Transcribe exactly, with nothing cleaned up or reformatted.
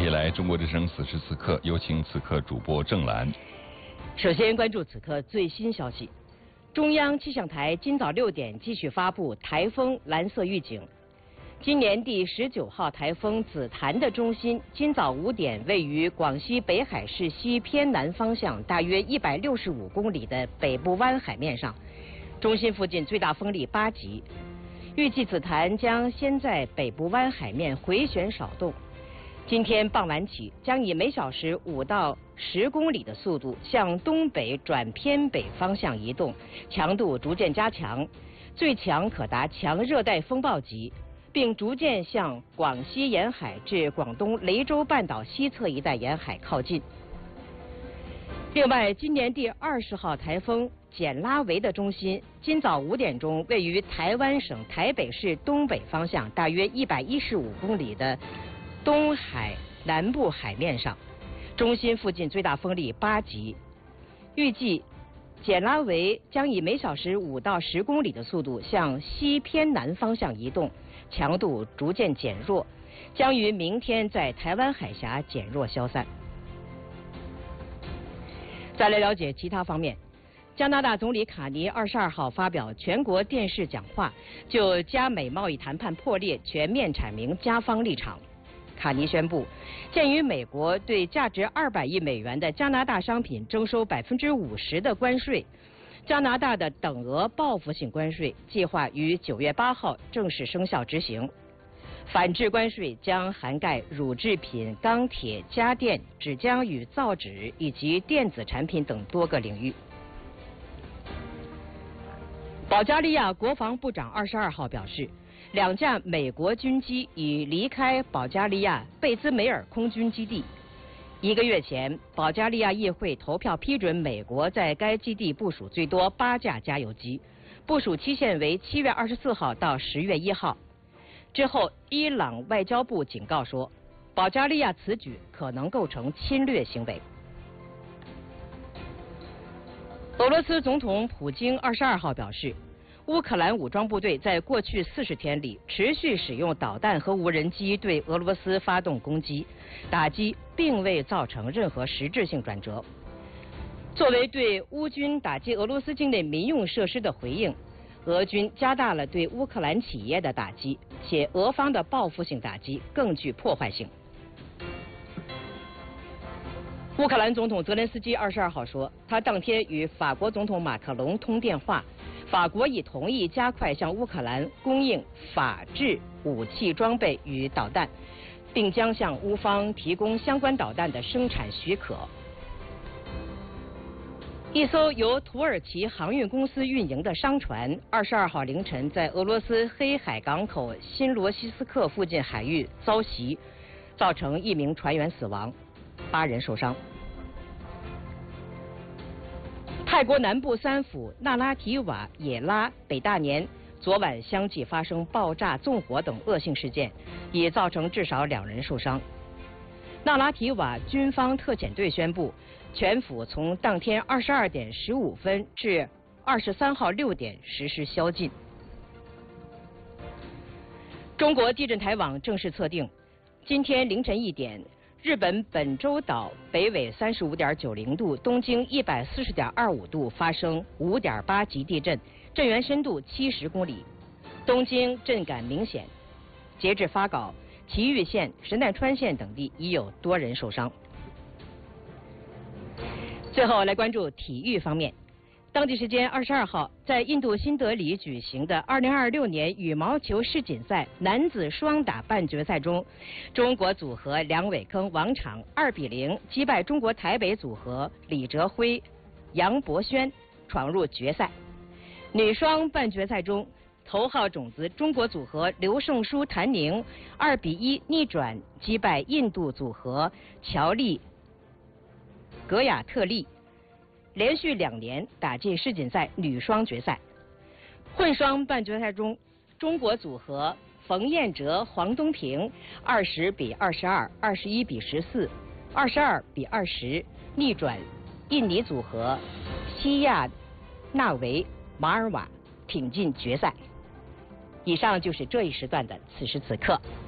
以来中国之声此时此刻，有请此刻主播郑兰。 首先关注此刻最新消息，中央气象台今早六点继续发布台风蓝色预警。今年第十九号台风紫檀的中心，今早五点位于广西北海市西偏南方向大约一百六十五公里的北部湾海面上，中心附近最大风力八级。预计紫檀将先在北部湾海面回旋扫动，今天傍晚起将以每小时五到十公里的速度向东北转偏北方向移动，强度逐渐加强，最强可达强热带风暴级，并逐渐向广西沿海至广东雷州半岛西侧一带沿海靠近。另外，今年第二十号台风简拉维的中心，今早五点钟位于台湾省台北市东北方向大约一百一十五公里的东海南部海面上，中心附近最大风力八级。预计简拉维将以每小时五到十公里的速度向西偏南方向移动，强度逐渐减弱，将于明天在台湾海峡减弱消散。再来了解其他方面，加拿大总理卡尼二十二号发表全国电视讲话，就加美贸易谈判破裂全面阐明加方立场。卡尼宣布，鉴于美国对价值二百亿美元的加拿大商品征收百分之五十的关税，加拿大的等额报复性关税计划于九月八号正式生效执行。反制关税将涵盖乳制品、钢铁、家电、纸浆与造纸以及电子产品等多个领域。保加利亚国防部长二十二号表示，两架美国军机已离开保加利亚贝兹梅尔空军基地。一个月前，保加利亚议会投票批准美国在该基地部署最多八架加油机，部署期限为七月二十四号到十月一号。之后，伊朗外交部警告说，保加利亚此举可能构成侵略行为。俄罗斯总统普京二十二号表示，乌克兰武装部队在过去四十天里持续使用导弹和无人机对俄罗斯发动攻击，打击并未造成任何实质性转折。作为对乌军打击俄罗斯境内民用设施的回应，俄军加大了对乌克兰企业的打击，且俄方的报复性打击更具破坏性。乌克兰总统泽连斯基二十二号说，他当天与法国总统马克龙通电话，法国已同意加快向乌克兰供应法制武器装备与导弹，并将向乌方提供相关导弹的生产许可。一艘由土耳其航运公司运营的商船，二十二号凌晨在俄罗斯黑海港口新罗西斯克附近海域遭袭，造成一名船员死亡，八人受伤。泰国南部三府纳拉提瓦、也拉、北大年昨晚相继发生爆炸、纵火等恶性事件，已造成至少两人受伤。纳拉提瓦军方特遣队宣布，全府从当天二十二点十五分至二十三号六点实施宵禁。中国地震台网正式测定，今天凌晨一点，日本本州岛北纬三十五点九零度，东经一百四十点二五度发生五点八级地震，震源深度七十公里，东京震感明显。截至发稿，崎玉县、神奈川县等地已有多人受伤。最后来关注体育方面。当地时间二十二号，在印度新德里举行的二零二六年羽毛球世锦赛男子双打半决赛中，中国组合梁伟铿、王昶二比零击败中国台北组合李哲辉、杨博轩，闯入决赛。女双半决赛中，头号种子中国组合刘胜书、谭宁二比一逆转击败印度组合乔丽、格雅特利，连续两年打进世锦赛女双决赛。混双半决赛中，中国组合冯彦哲、黄东萍二十比二十二、二十一比十四、二十二比二十逆转印尼组合西亚纳维、马尔瓦，挺进决赛。以上就是这一时段的此时此刻。